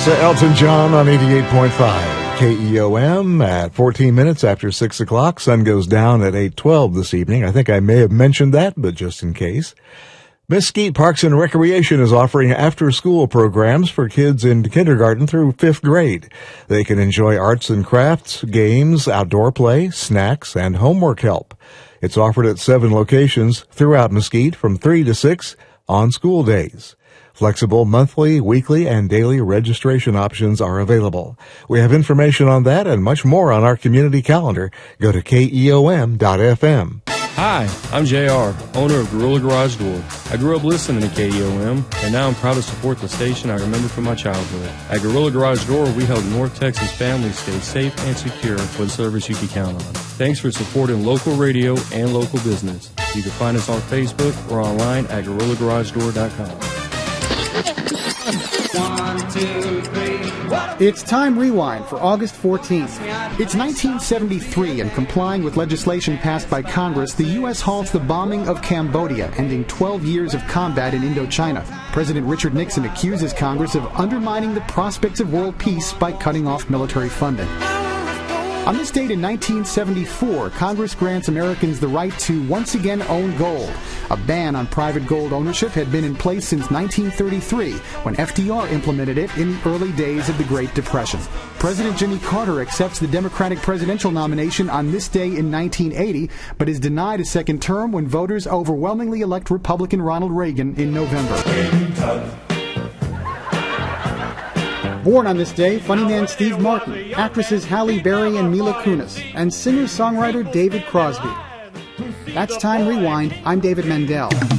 Elton John on 88.5 KEOM at 14 minutes after 6 o'clock. Sun goes down at 8:12 this evening. I think I may have mentioned that, but just in case. Mesquite Parks and Recreation is offering after-school programs for kids in kindergarten through 5th grade. They can enjoy arts and crafts, games, outdoor play, snacks, and homework help. It's offered at 7 locations throughout Mesquite from 3 to 6 on school days. Flexible monthly, weekly, and daily registration options are available. We have information on that and much more on our community calendar. Go to KEOM.FM. Hi, I'm JR, owner of Gorilla Garage Door. I grew up listening to KEOM, and now I'm proud to support the station I remember from my childhood. At Gorilla Garage Door, we help North Texas families stay safe and secure with service you can count on. Thanks for supporting local radio and local business. You can find us on Facebook or online at GorillaGarageDoor.com. 1, 2, 3. It's Time Rewind for August 14th. It's 1973, and complying with legislation passed by Congress, the U.S. halts the bombing of Cambodia, ending 12 years of combat in Indochina. President Richard Nixon accuses Congress of undermining the prospects of world peace by cutting off military funding. On this date in 1974, Congress grants Americans the right to once again own gold. A ban on private gold ownership had been in place since 1933, when FDR implemented it in the early days of the Great Depression. President Jimmy Carter accepts the Democratic presidential nomination on this day in 1980, but is denied a second term when voters overwhelmingly elect Republican Ronald Reagan in November. Born on this day, funny man Steve Martin, actresses Halle Berry and Mila Kunis, and singer-songwriter David Crosby. That's Time Rewind. I'm David Mendel.